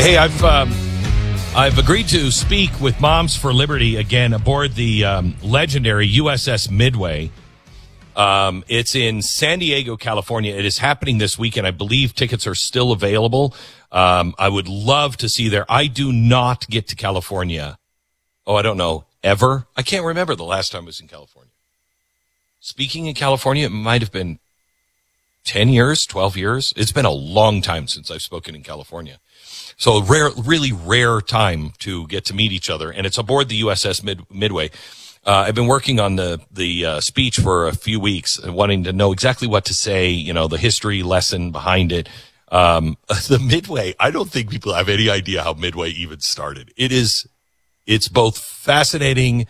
Hey, I've agreed to speak with Moms for Liberty again aboard the legendary USS Midway. It's in San Diego, California. It is happening this weekend. I believe tickets are still available. I would love to see there. I do not get to California. Oh, I don't know. Ever? I can't remember the last time I was in California. Speaking in California, it might have been 10 years, 12 years. It's been a long time since I've spoken in California. So really rare time to get to meet each other. And it's aboard the USS Midway. I've been working on the speech for a few weeks and wanting to know exactly what to say, you know, the history lesson behind it. The Midway, I don't think people have any idea how Midway even started. It's both fascinating,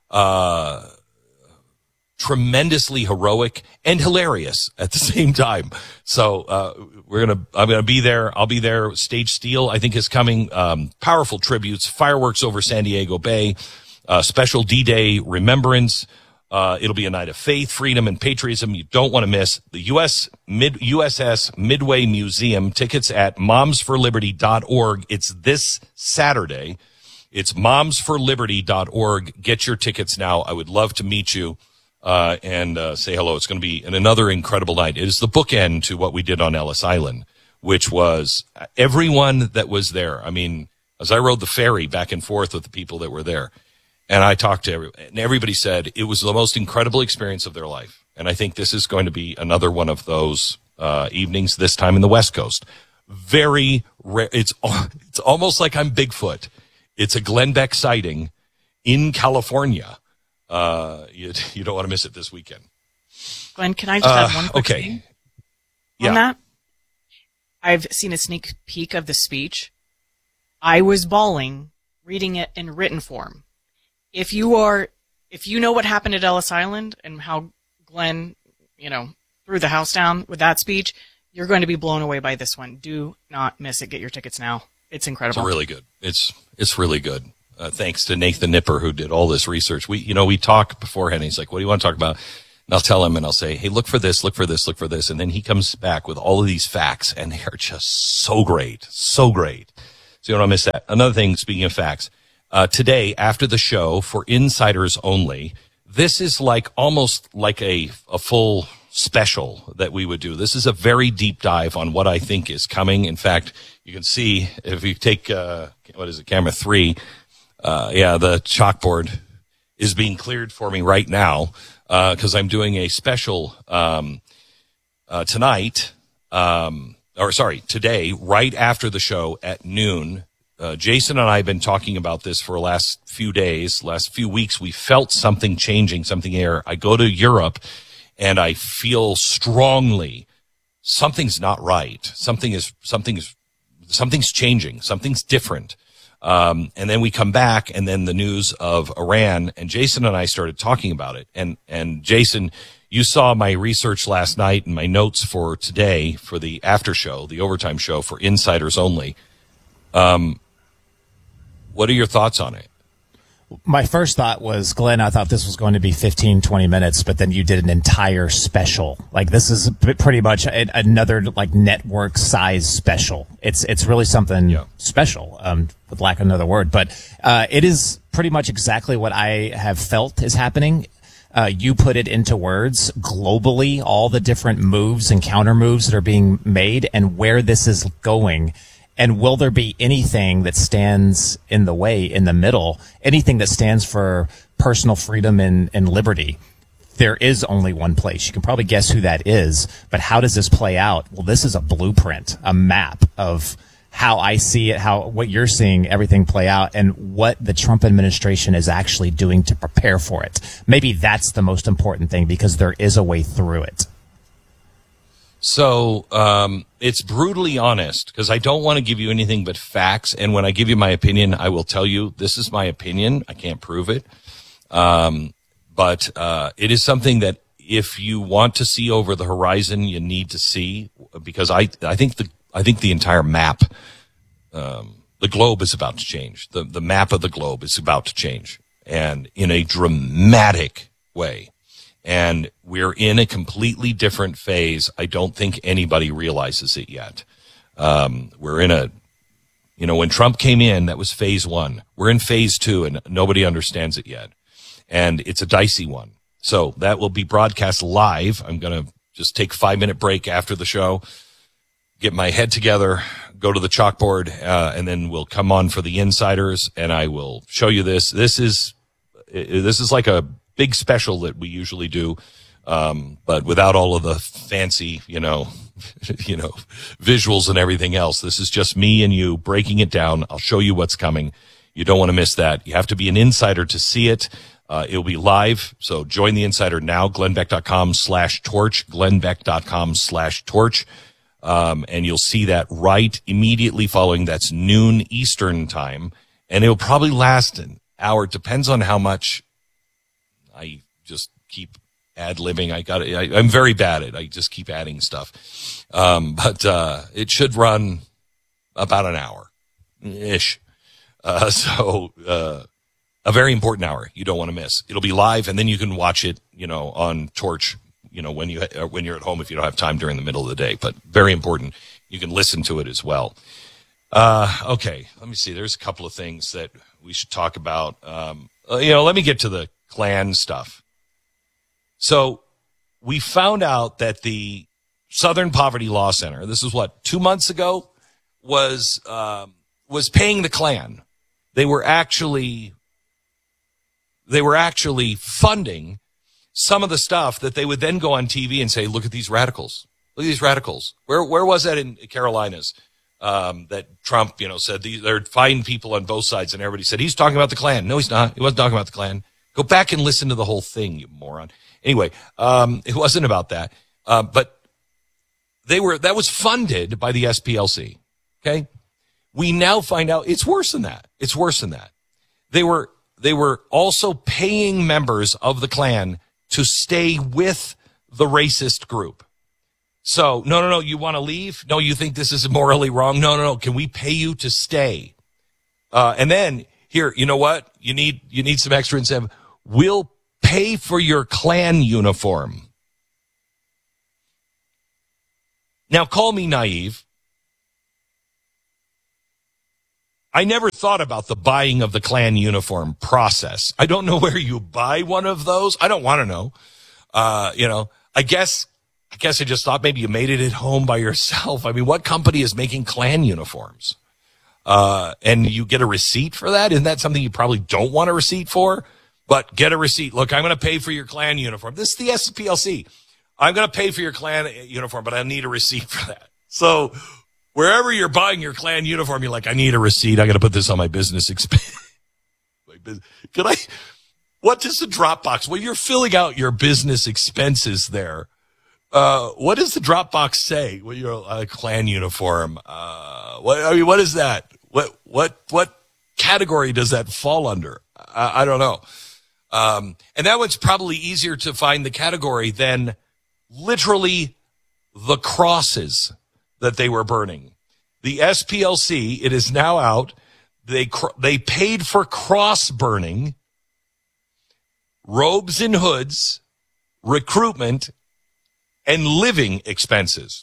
tremendously heroic and hilarious at the same time. So, I'm going to be there. I'll be there. Stage Steel, I think, is coming. Powerful tributes, fireworks over San Diego Bay, special D-Day remembrance. It'll be a night of faith, freedom, and patriotism you don't want to miss. The USS Midway Museum, tickets at momsforliberty.org. It's this Saturday. It's momsforliberty.org. Get your tickets now. I would love to meet you. And say hello. It's going to be another incredible night. It is the bookend to what we did on Ellis Island, which was everyone that was there. I mean, as I rode the ferry back and forth with the people that were there, and I talked to everyone, and everybody said it was the most incredible experience of their life. And I think this is going to be another one of those evenings, this time in the West Coast. Very rare. It's almost like I'm Bigfoot. It's a Glenn Beck sighting in California. You don't want to miss it this weekend. Glenn, can I just add one quick thing on that? I've seen a sneak peek of the speech. I was bawling reading it in written form. If you know what happened at Ellis Island and how Glenn, threw the house down with that speech, you're going to be blown away by this one. Do not miss it. Get your tickets now. It's incredible. It's really good. It's really good. Thanks to Nathan Nipper, who did all this research. We talk beforehand. He's like, what do you want to talk about? And I'll tell him and I'll say, hey, look for this, look for this, look for this. And then he comes back with all of these facts and they are just so great. So great. So you don't want to miss that. Another thing, speaking of facts, today after the show for insiders only, this is almost like a full special that we would do. This is a very deep dive on what I think is coming. In fact, you can see if you take, camera 3, the chalkboard is being cleared for me right now, because I'm doing a special, today, right after the show at noon. Jason and I have been talking about this for the last few days, last few weeks. We felt something changing, something here. I go to Europe and I feel strongly something's not right. Something's changing. Something's different. And then we come back and then the news of Iran, and Jason and I started talking about it. And Jason, you saw my research last night and my notes for today for the after show, the overtime show for insiders only. What are your thoughts on it? My first thought was, Glenn, I thought this was going to be 15, 20 minutes, but then you did an entire special. This is pretty much another network size special. It's really something special, with lack of another word, but it is pretty much exactly what I have felt is happening. You put it into words globally, all the different moves and counter moves that are being made and where this is going. And will there be anything that stands in the way, in the middle, anything that stands for personal freedom and liberty? There is only one place. You can probably guess who that is, but how does this play out? Well, this is a blueprint, a map of how I see it, what you're seeing everything play out, and what the Trump administration is actually doing to prepare for it. Maybe that's the most important thing, because there is a way through it. So it's brutally honest, because I don't want to give you anything but facts. And when I give you my opinion, I will tell you this is my opinion. I can't prove it. But it is something that if you want to see over the horizon, you need to see, because I think the entire map, the globe is about to change. The map of the globe is about to change, and in a dramatic way. And we're in a completely different phase. I don't think anybody realizes it yet. We're in You know, when Trump came in, that was phase 1. We're in phase 2, and nobody understands it yet. And it's a dicey one. So that will be broadcast live. I'm going to just take a 5-minute break after the show, get my head together, go to the chalkboard, and then we'll come on for the insiders, and I will show you this. This is like a big special that we usually do, but without all of the fancy, visuals and everything else. This is just me and you breaking it down. I'll show you what's coming. You don't want to miss that. You have to be an insider to see it. It'll be live. So join the insider now, glennbeck.com/torch, glennbeck.com/torch. And you'll see that right immediately following. That's noon Eastern time. And it'll probably last an hour. It depends on how much I just keep ad-libbing. I'm very bad at it. I just keep adding stuff. But it should run about an hour-ish. A very important hour you don't want to miss. It'll be live, and then you can watch it, on Torch, when you're at home if you don't have time during the middle of the day. But very important. You can listen to it as well. Okay, let me see. There's a couple of things that we should talk about. Let me get to the Klan stuff. So we found out that the Southern Poverty Law Center, this is 2 months ago, was paying the Klan. They were actually funding some of the stuff that they would then go on TV and say, look at these radicals. Look at these radicals. Where was that in Carolinas? That Trump, said they're fine people on both sides, and everybody said, he's talking about the Klan. No, he's not. He wasn't talking about the Klan. Go back and listen to the whole thing, you moron. Anyway, it wasn't about that. But that was funded by the SPLC. Okay. We now find out it's worse than that. It's worse than that. They were also paying members of the Klan to stay with the racist group. So, no, you want to leave? No, you think this is morally wrong? No. Can we pay you to stay? And then here, you know what? You need some extra incentive. We'll pay for your Klan uniform. Now, call me naive. I never thought about the buying of the Klan uniform process. I don't know where you buy one of those. I don't want to know. I guess I just thought maybe you made it at home by yourself. I mean, what company is making Klan uniforms? And you get a receipt for that? Isn't that something you probably don't want a receipt for? But get a receipt. Look, I'm going to pay for your Klan uniform. This is the SPLC. I'm going to pay for your Klan uniform, but I need a receipt for that. So wherever you're buying your Klan uniform, you're like, I need a receipt. I got to put this on my business expense. What does the Dropbox? Well, you're filling out your business expenses there. What does the Dropbox say? Well, you're a Klan uniform. What is that? What category does that fall under? I don't know. And that one's probably easier to find the category than literally the crosses that they were burning. The SPLC, it is now out. They paid for cross burning, robes and hoods, recruitment, and living expenses.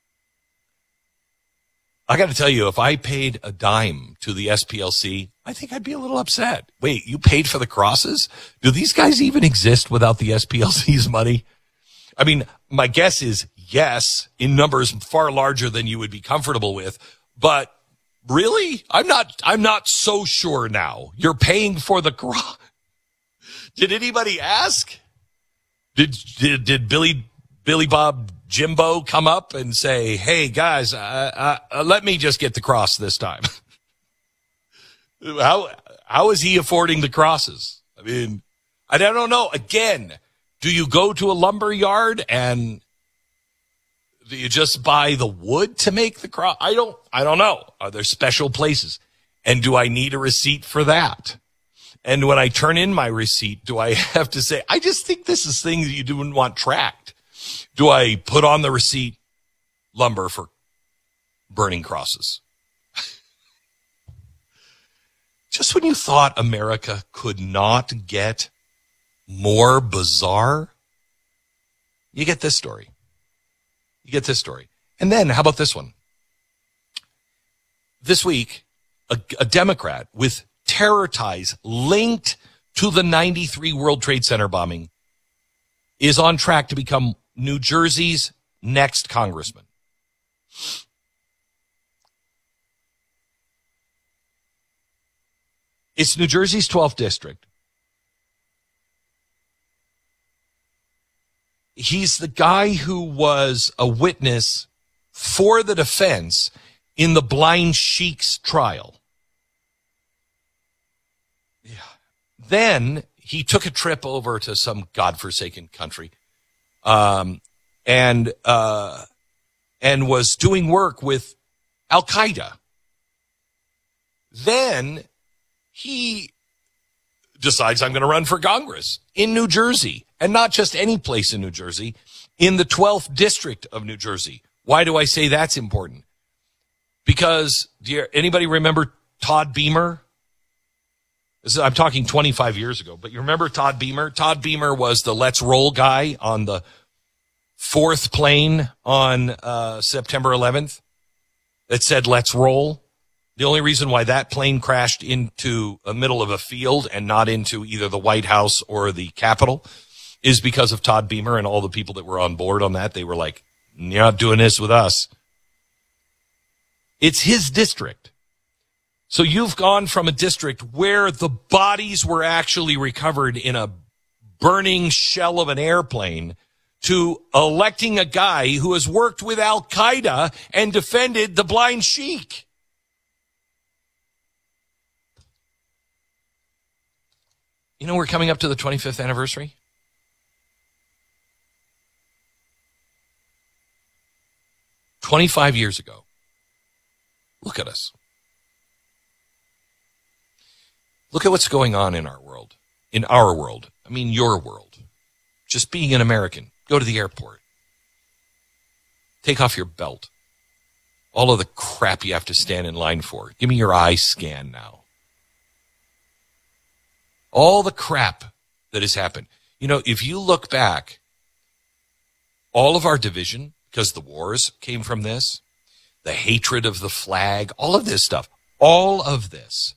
I got to tell you, if I paid a dime to the SPLC, I think I'd be a little upset. Wait, you paid for the crosses? Do these guys even exist without the SPLC's money? I mean, my guess is yes, in numbers far larger than you would be comfortable with. But really, I'm not so sure now. You're paying for the cross. Did anybody ask? Did Billy Bob Jimbo come up and say, hey, guys, let me just get the cross this time? How is he affording the crosses? I mean, I don't know. Again, do you go to a lumber yard and do you just buy the wood to make the cross? I don't know. Are there special places? And do I need a receipt for that? And when I turn in my receipt, do I have to say, I just think this is things you wouldn't want tracked? Do I put on the receipt lumber for burning crosses? Just when you thought America could not get more bizarre, you get this story. And then, how about this one? This week, a Democrat with terror ties linked to the 93 World Trade Center bombing, is on track to become New Jersey's next congressman. It's New Jersey's 12th district. He's the guy who was a witness for the defense in the Blind Sheik's trial. Yeah. Then he took a trip over to some godforsaken country, and was doing work with Al Qaeda. Then he decides, I'm going to run for Congress in New Jersey, and not just any place in New Jersey, in the 12th district of New Jersey. Why do I say that's important? Because anybody remember Todd Beamer? I'm talking 25 years ago, but you remember Todd Beamer? Todd Beamer was the Let's Roll guy on the 4th plane on September 11th that said, let's roll. The only reason why that plane crashed into the middle of a field and not into either the White House or the Capitol is because of Todd Beamer and all the people that were on board on that. They were like, you're not doing this with us. It's his district. So you've gone from a district where the bodies were actually recovered in a burning shell of an airplane to electing a guy who has worked with Al Qaeda and defended the Blind Sheik. You know, we're coming up to the 25th anniversary. "25 years ago. Look at us. Look at what's going on in our world. In our world. I mean, your world. Just being an American. Go to the airport. Take off your belt. All of the crap you have to stand in line for. Give me your eye scan now. All the crap that has happened. You know, if you look back, all of our division, because the wars came from this, the hatred of the flag, all of this stuff, all of this